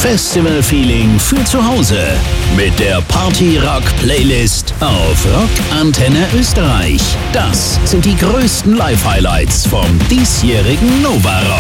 Festival-Feeling für zu Hause mit der Party-Rock-Playlist auf Rock Antenne Österreich. Das sind die größten Live-Highlights vom diesjährigen Nova Rock.